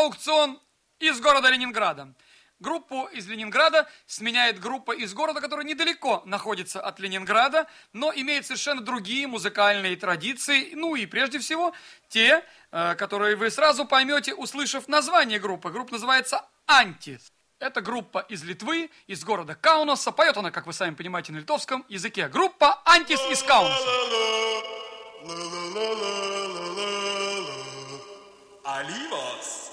аукцион из города Ленинграда. Группу из Ленинграда сменяет группа из города, который недалеко находится от Ленинграда, но имеет совершенно другие музыкальные традиции, ну и прежде всего те, которые вы сразу поймете, услышав название группы. Группа называется «Антис». Это группа из Литвы, из города Каунаса. Поет она, как вы сами понимаете, на литовском языке. Группа «Антис» из Каунаса. Alyvos.